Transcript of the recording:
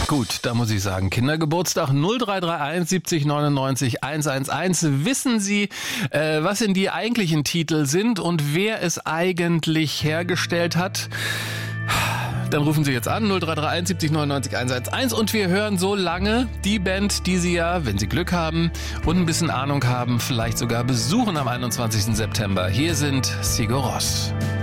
Gut, da muss ich sagen, Kindergeburtstag 0331 70 99 111. Wissen Sie, was denn die eigentlichen Titel sind und wer es eigentlich hergestellt hat? Dann rufen Sie jetzt an, 0331 70 99 111 und wir hören so lange die Band, die Sie ja, wenn Sie Glück haben und ein bisschen Ahnung haben, vielleicht sogar besuchen am 21. September. Hier sind Sigur Rós.